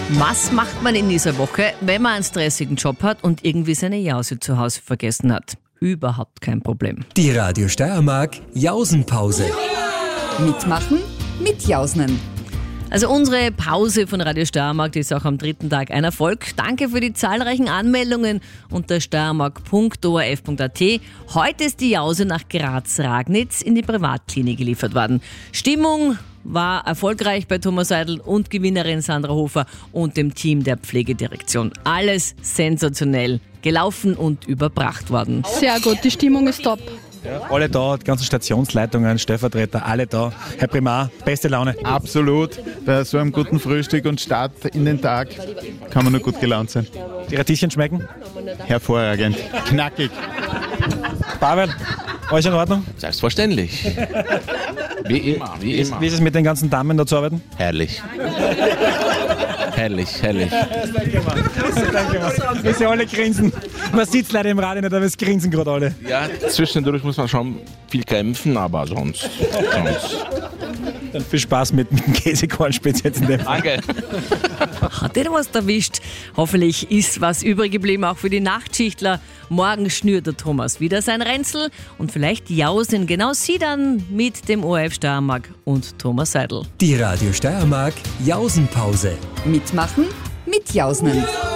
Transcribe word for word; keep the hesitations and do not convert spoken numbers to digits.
Was macht man in dieser Woche, wenn man einen stressigen Job hat und irgendwie seine Jause zu Hause vergessen hat? Überhaupt kein Problem. Die Radio Steiermark Jausenpause. Mitmachen mit Jausnen. Also unsere Pause von Radio Steiermark, die ist auch am dritten Tag ein Erfolg. Danke für die zahlreichen Anmeldungen unter steiermark punkt o r f punkt a t. Heute ist die Jause nach Graz-Ragnitz in die Privatklinik geliefert worden. Stimmung war erfolgreich bei Thomas Seidel und Gewinnerin Sandra Hofer und dem Team der Pflegedirektion. Alles sensationell gelaufen und überbracht worden. Sehr gut, die Stimmung ist top. Ja, alle da, die ganzen Stationsleitungen, Stellvertreter, alle da. Herr Primar, beste Laune. Absolut. Bei so einem guten Frühstück und Start in den Tag kann man nur gut gelaunt sein. Die Radieschen schmecken? Hervorragend. Knackig. Pavel, alles in Ordnung? Selbstverständlich. Wie immer, wie immer. Wie ist es mit den ganzen Damen da zu arbeiten? Herrlich. Herrlich, herrlich. Wie sie alle grinsen. Man sieht es leider im Radio nicht, aber es grinsen gerade alle. Ja, zwischendurch muss man schon viel kämpfen, aber sonst. sonst. Dann viel Spaß mit, mit dem Käsekornspitz jetzt in dem Fall. Danke. Hat dir was erwischt? Hoffentlich ist was übrig geblieben, auch für die Nachtschichtler. Morgen schnürt der Thomas wieder sein Ränzel und vielleicht jausen genau Sie dann mit dem O R F Steiermark und Thomas Seidel. Die Radio Steiermark Jausenpause. Mitmachen mit Jausnen.